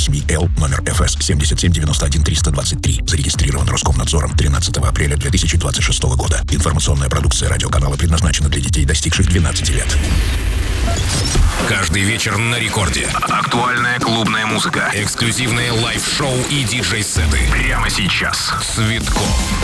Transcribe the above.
SVL, номер ФС 7791-323. Зарегистрирован Роскомнадзором 13 апреля 2026 года. Информационная продукция радиоканала предназначена для детей, достигших 12 лет. Каждый вечер на рекорде. Актуальная клубная музыка. Эксклюзивные лайв-шоу и диджей-сеты. Прямо сейчас. Цветков.